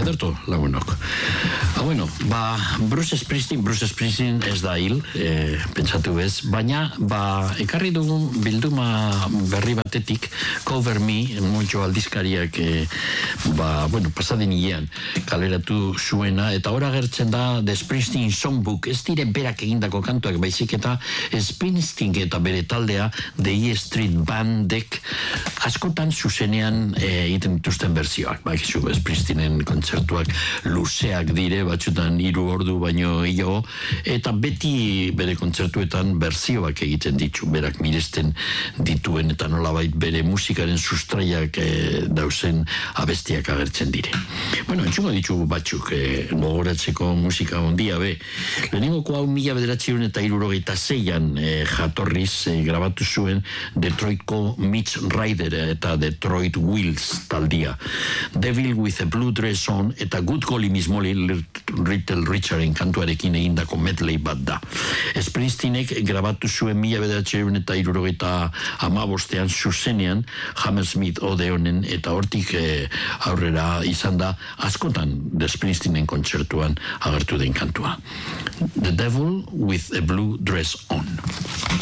ederto lagunok. Bueno, Bruce Springsteen ez da hil, pentsatu ez, baina ekarri dugun bilduma berri batetik, Cover Me, multxo aldizkariak pasadin hilean kaleratu zuena, eta ora agertzen da The Springsteen Songbook, ez dire berak egindako kantuak, baizik eta Springsteen eta bere taldea The E Street Bandek askotan zuzenean egiten dituzten berzioak, Springsteenen kontzertuak luzeak dire, batzutan 3 ordu baino gehiago, eta beti bere kontzertuetan berzioak egiten ditu, berak miresten dituen eta nolabait bere musikaren sustraiak dauzen abestiak agertzen dire. Bueno, entzungo ditugu batzuk gogoratzeko musika ondia lehenengoko hau 1976an jatorriz jatorriz zuen Detroitko Mitch Ryder eta Detroit Wheels taldia. Devil with a Blue Dress On eta Good Golly Miss Molly Little Richarden kantuarekin egindako medley bat da. Springsteenek grabatu zuen 1975an zuzenean Hammersmith Odeonen eta hortik aurrera izan da askotan The Springsteenen kontzertuan agertu den kantua. The Devil with a Blue Dress On.